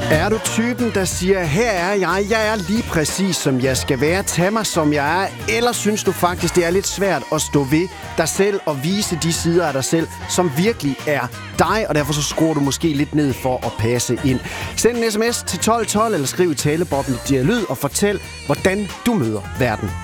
Er du typen, der siger, her er jeg er lige præcis som jeg skal være, tag mig som jeg er, eller synes du faktisk, det er lidt svært at stå ved dig selv og vise de sider af dig selv, som virkelig er dig, og derfor så skruer du måske lidt ned for at passe ind. Send en sms til 1212 eller skriv i taleboblen Dialyd og fortæl, hvordan du møder verden.